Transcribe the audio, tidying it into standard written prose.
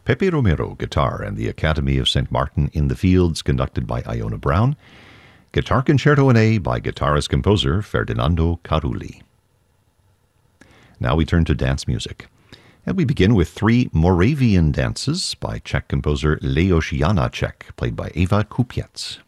Pepe Romero, guitar, and the Academy of St. Martin in the Fields, conducted by Iona Brown. Guitar Concerto in A by guitarist-composer Ferdinando Carulli. Now we turn to dance music. And we begin with 3 Moravian dances by Czech composer Leos Janáček, played by Eva Kupiec.